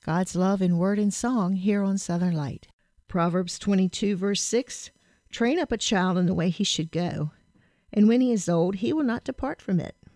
God's love in word and song here on Southern Light. Proverbs 22, verse 6, Train up a child in the way he should go, and when he is old, he will not depart from it.